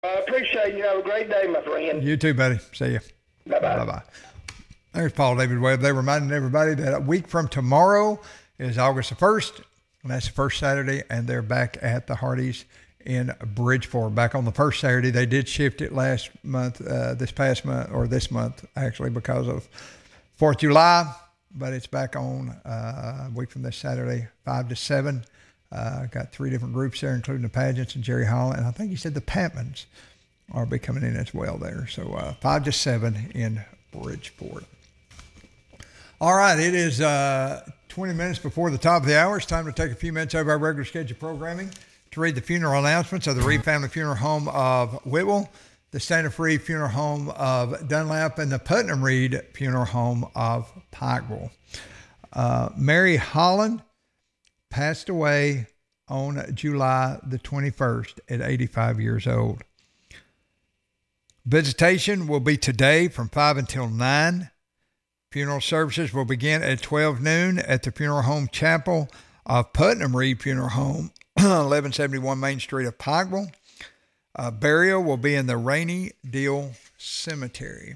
I appreciate you. Have a great day, my friend. You too, buddy. See you. Bye-bye. Bye-bye. There's Paul David Webb. They're reminding everybody that a week from tomorrow is August the 1st, and that's the first Saturday, and they're back at the Hardee's in Bridgeport. Back on the first Saturday. They did shift it last month, this month, actually, because of 4th of July, but it's back on a week from this Saturday, 5 to 7. Got 3 different groups there, including the Pageants and Jerry Hall, and I think he said the Patmans are be coming in as well there. So 5 to 7 in Bridgeport. All right, it is 20 minutes before the top of the hour. It's time to take a few minutes of our regular scheduled programming to read the funeral announcements of the Reed Family Funeral Home of Whitwell, the Standard Free Funeral Home of Dunlap, and the Putnam Reed Funeral Home of Pikeville. Mary Holland passed away on July the 21st at 85 years old. Visitation will be today from 5 until 9. Funeral services will begin at 12 noon at the Funeral Home Chapel of Putnam Reed Funeral Home, 1171 Main Street of Pikeville. Burial will be in the Rainy Deal Cemetery.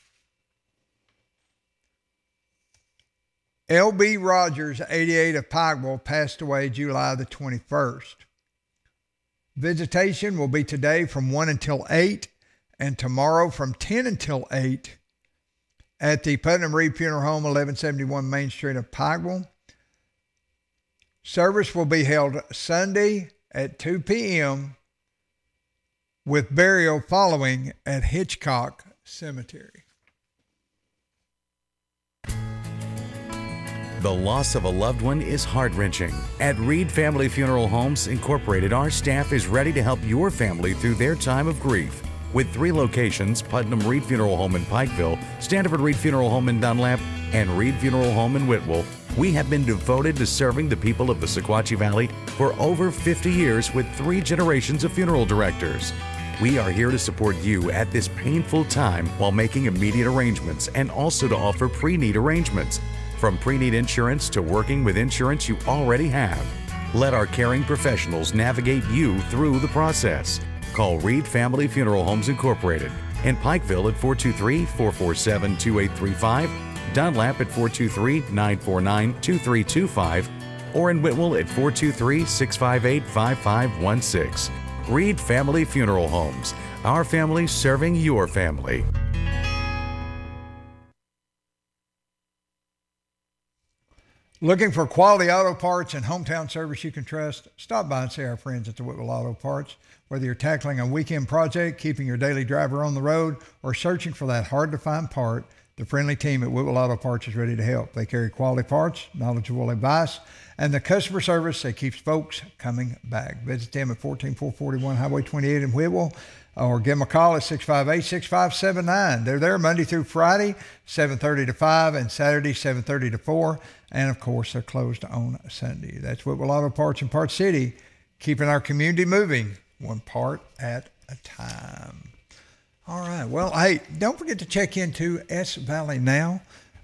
L.B. Rogers, 88 of Pikeville, passed away July the 21st. Visitation will be today from 1 until 8 and tomorrow from 10 until 8 at the Putnam Reed Funeral Home, 1171 Main Street of Pikeville. Service will be held Sunday at 2 p.m. with burial following at Hitchcock Cemetery. The loss of a loved one is heart-wrenching. At Reed Family Funeral Homes Incorporated, our staff is ready to help your family through their time of grief. With 3 locations, Putnam Reed Funeral Home in Pikeville, Standiford Reed Funeral Home in Dunlap, and Reed Funeral Home in Whitwell, we have been devoted to serving the people of the Sequatchie Valley for over 50 years with 3 generations of funeral directors. We are here to support you at this painful time while making immediate arrangements and also to offer pre-need arrangements. From pre-need insurance to working with insurance you already have. Let our caring professionals navigate you through the process. Call Reed Family Funeral Homes Incorporated in Pikeville at 423-447-2835, Dunlap at 423-949-2325, or in Whitwell at 423-658-5516. Reed Family Funeral Homes. Our family serving your family. Looking for quality auto parts and hometown service you can trust? Stop by and see our friends at the Whitwell Auto Parts. Whether you're tackling a weekend project, keeping your daily driver on the road, or searching for that hard-to-find part, the friendly team at Whitwell Auto Parts is ready to help. They carry quality parts, knowledgeable advice, and the customer service that keeps folks coming back. Visit them at 14441 Highway 28 in Whitwell, or give them a call at 658-6579. They're there Monday through Friday, 7:30 to 5, and Saturday, 7:30 to 4. And, of course, they're closed on Sunday. That's Whitwell Auto Parts in Park City, keeping our community moving one part at a time. All right. Well, hey, don't forget to check into S Valley Now,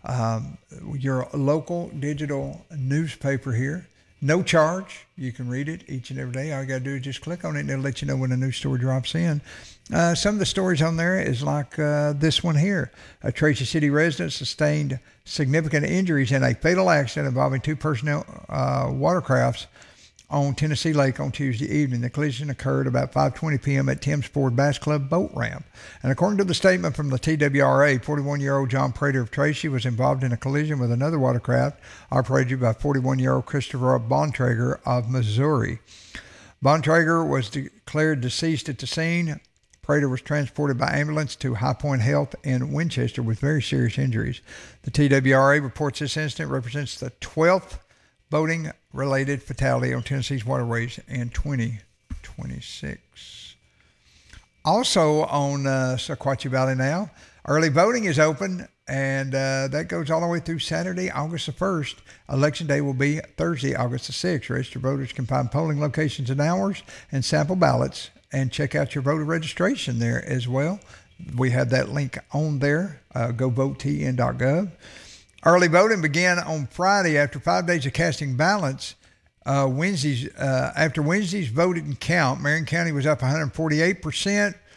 your local digital newspaper here. No charge. You can read it each and every day. All you got to do is just click on it, and it'll let you know when a new story drops in. Some of the stories on there is like this one here. A Tracy City resident sustained significant injuries in a fatal accident involving 2 personnel watercrafts on Tennessee Lake on Tuesday evening. The collision occurred about 5:20 p.m. at Tim's Ford Bass Club boat ramp. And according to the statement from the TWRA, 41-year-old John Prater of Tracy was involved in a collision with another watercraft operated by 41-year-old Christopher Bontrager of Missouri. Bontrager was declared deceased at the scene. Prater was transported by ambulance to High Point Health in Winchester with very serious injuries. The TWRA reports this incident represents the 12th boating-related fatality on Tennessee's waterways in 2026. Also on Sequatchie Valley Now, early voting is open, and that goes all the way through Saturday, August the 1st. Election day will be Thursday, August the 6th. Registered voters can find polling locations and hours and sample ballots, and check out your voter registration there as well. We have that link on there, govotetn.gov. Early voting began on Friday after 5 days of casting ballots. After Wednesday's vote and count, Marion County was up 148%,